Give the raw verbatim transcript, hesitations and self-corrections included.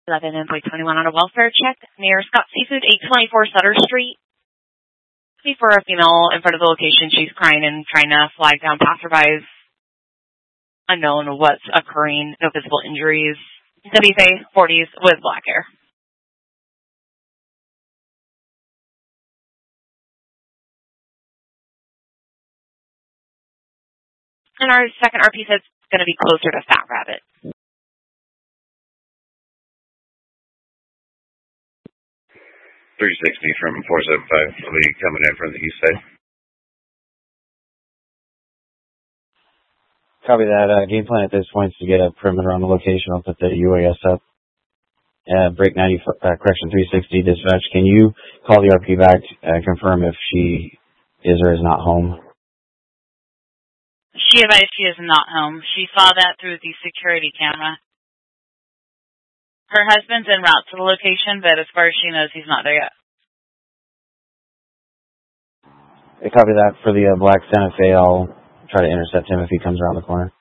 eleven and point twenty-one on a welfare check near Scott Seafood, eight twenty-four Sutter Street. For a female in front of the location, she's crying and trying to flag down passerbys. Unknown what's occurring, no visible injuries. W F A forties with black hair. And our second R P said it's going to be closer to Fat Rabbit. three sixty from four seven five will be coming in from the east side. Copy that. Uh, game plan at this point is to get a perimeter on the location. I'll put the U A S up. Uh, break ninety, uh, correction three sixty dispatch. Can you call the R P back and uh, confirm if she is or is not home? She advised she is not home. She saw that through the security camera. Her husband's en route to the location, but as far as she knows, he's not there yet. I copy that for the uh, black Santa Fe. I'll try to intercept him if he comes around the corner.